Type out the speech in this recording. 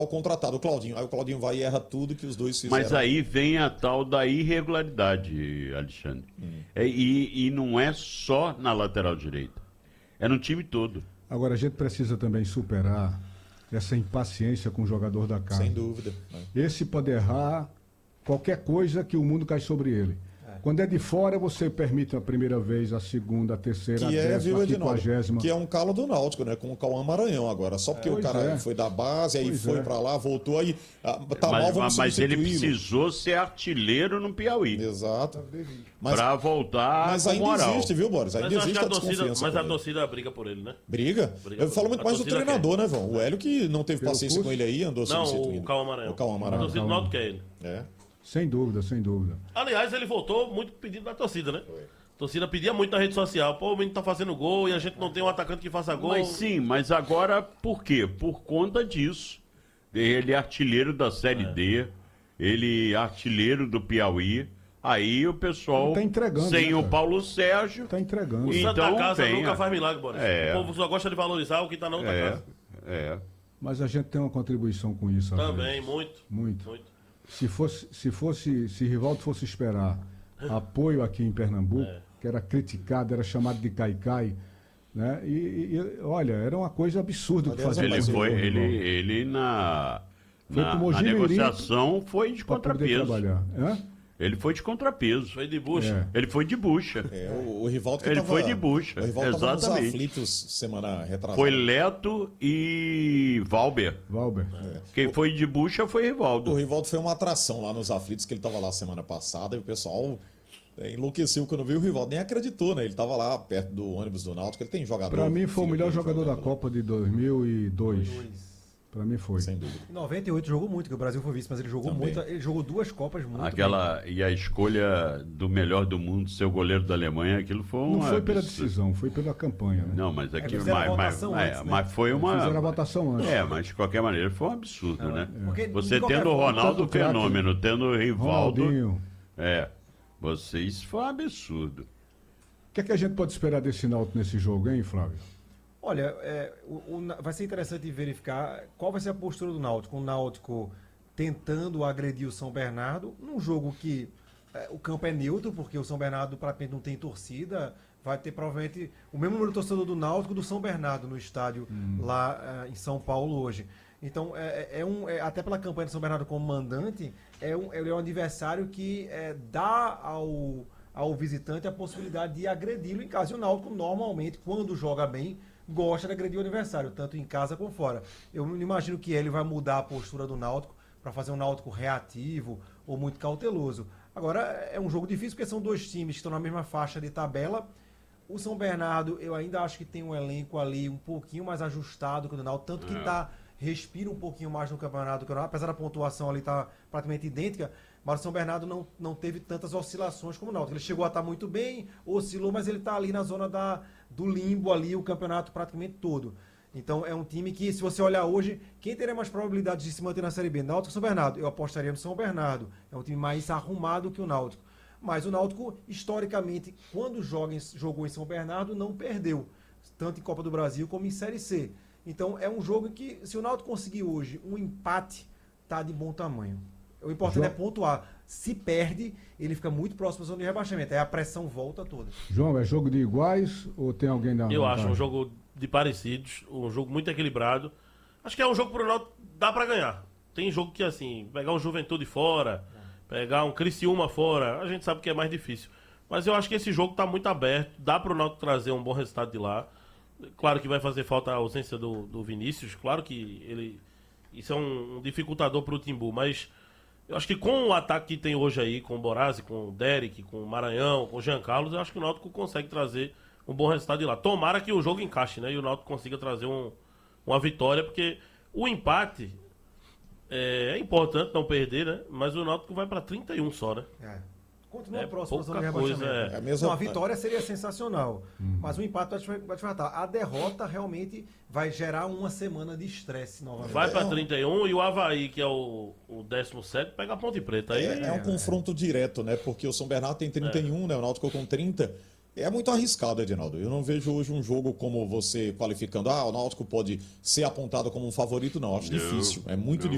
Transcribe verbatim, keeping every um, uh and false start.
o contratado, o Claudinho. Aí o Claudinho vai e erra tudo que os dois fizeram. Mas aí vem a tal da irregularidade, Alexandre. Hum. É, e, e não é só na lateral direita. É no time todo. Agora, a gente precisa também superar essa impaciência com o jogador da casa. Sem dúvida. Né? Esse pode errar qualquer coisa que o mundo cai sobre ele. Quando é de fora, você permite a primeira vez, a segunda, a terceira, que a é, décima, a quinquagésima. Que é um calo do Náutico, né? Com o Cauã Maranhão agora. Só porque é, o cara é. foi da base, aí pois foi é. pra lá, voltou, aí tá mas, mal, vamos Mas ele precisou ser artilheiro no Piauí. Exato. Mas, pra voltar Mas ainda moral. existe, viu, Boris? Ainda mas existe a, a torcida, desconfiança. Mas a torcida briga por ele, né? Briga? briga Eu falo muito mais do treinador, quer. né, Vão? O Hélio que não teve Pelo paciência curso? com ele aí, andou não, substituindo. o Cauã Maranhão. O Cauã Maranhão. A torcida do Náutico quer ele. É. Sem dúvida, sem dúvida. Aliás, ele voltou muito pedido da torcida, né? Foi. A torcida pedia muito na rede social. Pô, o menino tá fazendo gol e a gente não tem um atacante que faça gol. Mas sim, mas agora por quê? Por conta disso. Ele é artilheiro da Série é. D, ele é artilheiro do Piauí. Aí o pessoal, tá entregando, sem né, o Paulo Sérgio... Tá entregando. O então, Santa Casa venha. nunca faz milagre, Boris. É. O povo só gosta de valorizar o que tá na outra é. casa. É. Mas a gente tem uma contribuição com isso. Também, muito. Muito. Muito. Se fosse, se fosse, se Rivaldo fosse esperar apoio aqui em Pernambuco, é. que era criticado, era chamado de caicai, né? E, e olha, era uma coisa absurda que fazia. Ele foi, ele, ele na, na, na negociação foi de contrapeso. Ele foi de contrapeso. Foi de bucha. É. Ele foi de bucha. É, o, o Rivaldo que Ele tava, foi de bucha. O Rivaldo exatamente. Tava nos aflitos semana retrasada. Foi Leto e Valber. Valber. É. Quem o, foi de bucha foi Rivaldo. O Rivaldo foi uma atração lá nos aflitos, que ele tava lá semana passada e o pessoal enlouqueceu quando viu o Rivaldo. Nem acreditou, né? Ele tava lá perto do ônibus do Náutico. Ele tem jogador. Pra mim foi o melhor jogador da Copa de dois mil e dois. Pra mim foi. Sem dúvida. Em noventa e oito jogou muito, que o Brasil foi vice, mas ele jogou Também. muito. Ele jogou duas Copas muito. Aquela, bem. E a escolha do melhor do mundo, ser o goleiro da Alemanha, aquilo foi uma... Não foi pela decisão, foi pela campanha. Né? Não, mas aqui... É, mas, mas, antes, né? mas foi uma... Fizeram a votação antes. É, mas de qualquer maneira foi um absurdo, Não, né? é. Você tendo o Ronaldo Fenômeno, tendo o Rivaldo... Ronaldinho. É, vocês foi um absurdo. O que é que a gente pode esperar desse Náutico nesse jogo, hein, Flávio? Olha, é, o, o, vai ser interessante verificar qual vai ser a postura do Náutico. O Náutico tentando agredir o São Bernardo, num jogo que é, o campo é neutro, porque o São Bernardo praticamente não tem torcida, vai ter provavelmente o mesmo número de torcedor do Náutico do São Bernardo no estádio hum. lá é, em São Paulo hoje. Então, é, é um, é, até pela campanha do São Bernardo como mandante, é um, ele é um adversário que é, dá ao, ao visitante a possibilidade de agredi-lo em casa. E o Náutico, normalmente, quando joga bem, gosta de agredir o adversário, tanto em casa como fora. Eu não imagino que ele vai mudar a postura do Náutico para fazer um Náutico reativo ou muito cauteloso. Agora, é um jogo difícil porque são dois times que estão na mesma faixa de tabela. O São Bernardo, eu ainda acho que tem um elenco ali um pouquinho mais ajustado que o do Náutico, tanto que tá, respira um pouquinho mais no campeonato, que apesar da pontuação ali estar tá praticamente idêntica, mas o São Bernardo não, não teve tantas oscilações como o Náutico. Ele chegou a estar muito bem, oscilou, mas ele está ali na zona da, do limbo ali, o campeonato praticamente todo. Então é um time que, se você olhar hoje, quem teria mais probabilidades de se manter na Série B? Náutico ou São Bernardo? Eu apostaria no São Bernardo. É um time mais arrumado que o Náutico. Mas o Náutico, historicamente, quando joga em, jogou em São Bernardo, não perdeu. Tanto em Copa do Brasil como em Série C. Então é um jogo que, se o Náutico conseguir hoje um empate, tá de bom tamanho. O importante João... é pontuar. Se perde, ele fica muito próximo da zona de rebaixamento. Aí a pressão volta toda. João, é jogo de iguais ou tem alguém da Eu acho um jogo de parecidos, um jogo muito equilibrado. Acho que é um jogo pro Náutico dá pra ganhar. Tem jogo que, assim, pegar um Juventude fora, pegar um Criciúma fora, a gente sabe que é mais difícil. Mas eu acho que esse jogo tá muito aberto, dá pro Náutico trazer um bom resultado de lá. Claro que vai fazer falta a ausência do, do Vinícius, claro que ele... Isso é um, um dificultador pro Timbu, mas... Eu acho que com o ataque que tem hoje aí, com o Borazzi, com o Derek, com o Maranhão, com o Jean Carlos, eu acho que o Náutico consegue trazer um bom resultado de lá. Tomara que o jogo encaixe, né? E o Náutico consiga trazer um, uma vitória, porque o empate é, é importante não perder, né? Mas o Náutico vai para trinta e um só, né? É. Continua é próximo da zona de coisa, rebaixamento. é. É a mesma... Não, a vitória seria sensacional, uhum. mas o empate vai te matar. A derrota realmente vai gerar uma semana de estresse novamente. Vai para trinta e um e o Avaí, que é o, o décimo sétimo, pega a Ponte Preta. Aí, é, é um confronto direto, né? Porque o São Bernardo tem trinta e um, é. né? O Náutico com trinta. É muito arriscado, Edinaldo. Eu não vejo hoje um jogo como você qualificando. Ah, o Náutico pode ser apontado como um favorito. Não, acho não, difícil. É muito não. difícil.